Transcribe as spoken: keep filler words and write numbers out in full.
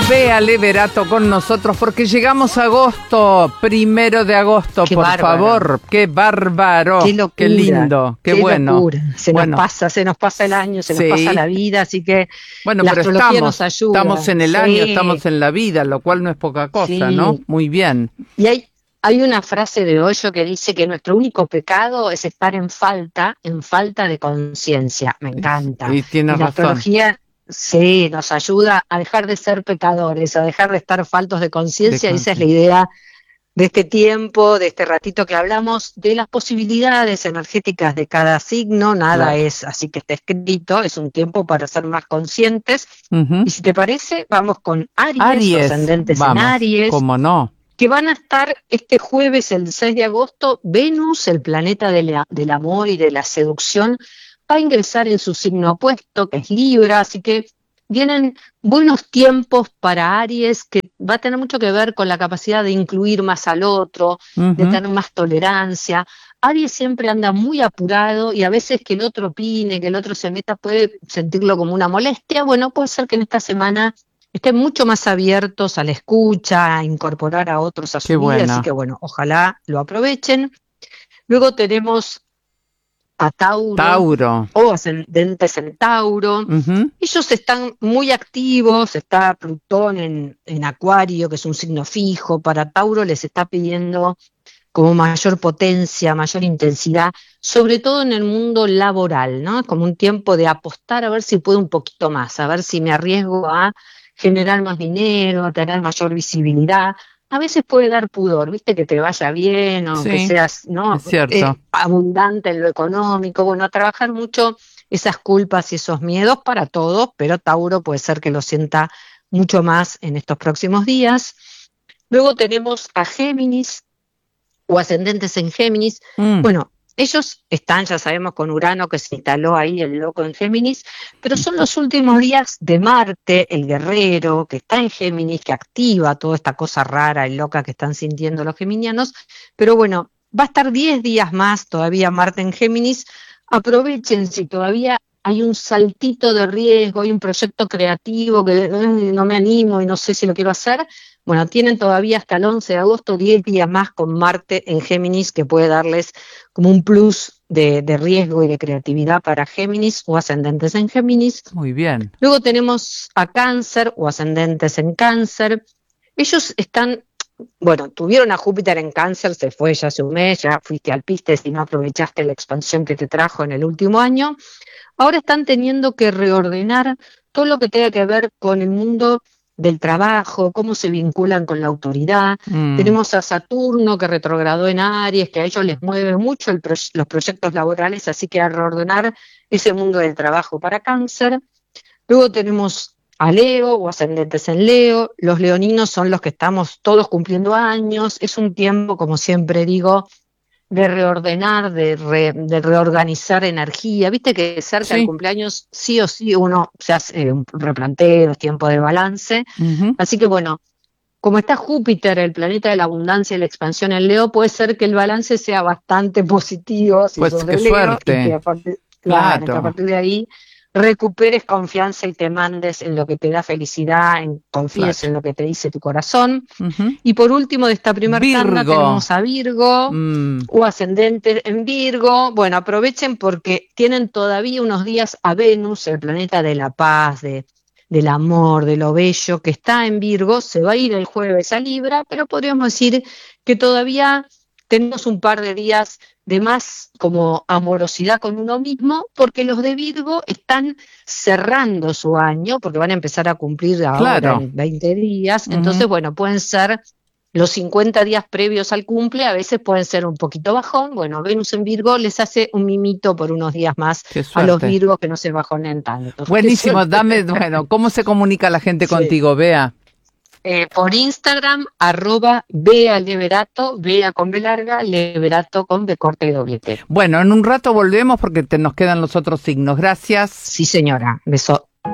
Bea Leverato con nosotros porque llegamos a agosto, primero de agosto, qué por bárbaro. favor. Qué bárbaro, qué, locura, qué lindo, qué, qué bueno. Locura. Se bueno. nos pasa, se nos pasa el año, se sí. nos pasa la vida, así que bueno, la pero astrología estamos, nos ayuda. Estamos en el sí. año, estamos en la vida, lo cual no es poca cosa, sí. ¿no? Muy bien. Y hay Hay una frase de Osho que dice que nuestro único pecado es estar en falta, en falta de conciencia. Me encanta. Y tiene y la razón. astrología, sí, nos ayuda a dejar de ser pecadores, a dejar de estar faltos de conciencia. Esa es la idea de este tiempo, de este ratito que hablamos, de las posibilidades energéticas de cada signo. Nada claro. es así que está escrito, es un tiempo para ser más conscientes. Uh-huh. Y si te parece, vamos con Aries, Aries. ascendentes vamos. en Aries. ¿Cómo no? Que van a estar este jueves, el seis de agosto, Venus, el planeta de la, del amor y de la seducción, va a ingresar en su signo opuesto, que es Libra, así que vienen buenos tiempos para Aries, que va a tener mucho que ver con la capacidad de incluir más al otro, uh-huh. de tener más tolerancia. Aries siempre anda muy apurado y a veces que el otro opine, que el otro se meta, puede sentirlo como una molestia. Bueno, puede ser que en esta semana estén mucho más abiertos a la escucha, a incorporar a otros a su Qué vida, buena. así que bueno, ojalá lo aprovechen. Luego tenemos a Tauro, Tauro. o ascendentes en Tauro. Uh-huh. Ellos están muy activos, está Plutón en, en Acuario, que es un signo fijo. Para Tauro les está pidiendo como mayor potencia, mayor intensidad, sobre todo en el mundo laboral, ¿no? Como un tiempo de apostar a ver si puedo un poquito más, a ver si me arriesgo a generar más dinero, a tener mayor visibilidad. A veces puede dar pudor, ¿viste? Que te vaya bien o sí, que seas, ¿no? Es cierto. Eh, abundante en lo económico. Bueno, a trabajar mucho esas culpas y esos miedos para todos, pero Tauro puede ser que lo sienta mucho más en estos próximos días. Luego tenemos a Géminis o ascendentes en Géminis. Mm. Bueno, ellos están, ya sabemos, con Urano, que se instaló ahí el loco en Géminis, pero son los últimos días de Marte, el guerrero, que está en Géminis, que activa toda esta cosa rara y loca que están sintiendo los geminianos. Pero bueno, va a estar diez días más todavía Marte en Géminis. Aprovechen si todavía hay un saltito de riesgo, hay un proyecto creativo que eh, no me animo y no sé si lo quiero hacer. Bueno, tienen todavía hasta el once de agosto, diez días más con Marte en Géminis, que puede darles como un plus de, de riesgo y de creatividad para Géminis o ascendentes en Géminis. Muy bien. Luego tenemos a Cáncer o ascendentes en Cáncer. Ellos están, bueno, tuvieron a Júpiter en Cáncer, se fue ya hace un mes, ya fuiste al Piscis y no aprovechaste la expansión que te trajo en el último año. Ahora están teniendo que reordenar todo lo que tenga que ver con el mundo del trabajo, cómo se vinculan con la autoridad. Mm. Tenemos a Saturno que retrogradó en Aries, que a ellos les mueve mucho el pro- los proyectos laborales, así que a reordenar ese mundo del trabajo para Cáncer. Luego tenemos a Leo o ascendentes en Leo. Los leoninos son los que estamos todos cumpliendo años. Es un tiempo, como siempre digo, de reordenar, de, re, de reorganizar energía. Viste que cerca sí. del cumpleaños sí o sí uno se hace un replanteo, tiempo de balance. Uh-huh. Así que bueno, como está Júpiter, el planeta de la abundancia y la expansión en Leo, puede ser que el balance sea bastante positivo. Si pues sos qué de Leo, suerte. Y que a partir, claro. claro, que a partir de ahí recuperes confianza y te mandes en lo que te da felicidad, en, confíes claro. en lo que te dice tu corazón. Uh-huh. Y por último, de esta primera tanda tenemos a Virgo mm. o ascendente en Virgo. Bueno, aprovechen porque tienen todavía unos días a Venus, el planeta de la paz, de, del amor, de lo bello, que está en Virgo. Se va a ir el jueves a Libra, pero podríamos decir que todavía tenemos un par de días de más como amorosidad con uno mismo, porque los de Virgo están cerrando su año, porque van a empezar a cumplir ahora claro. en veinte días, uh-huh. Entonces, bueno, pueden ser los cincuenta días previos al cumple, a veces pueden ser un poquito bajón. Bueno, Venus en Virgo les hace un mimito por unos días más a los Virgos que no se bajonen tanto. Buenísimo, dame, bueno, ¿cómo se comunica la gente sí. contigo, Bea? Eh, por Instagram, arroba Bea Leverato, Bea con B larga, Leverato con B corta y doble T. Bueno, en un rato volvemos porque te, nos quedan los otros signos. Gracias. Sí, señora. Beso.